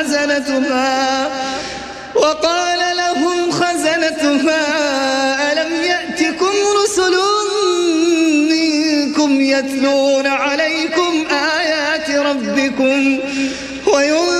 خزنتها ألم يأتكم رسل منكم يتلون عليكم آيات ربكم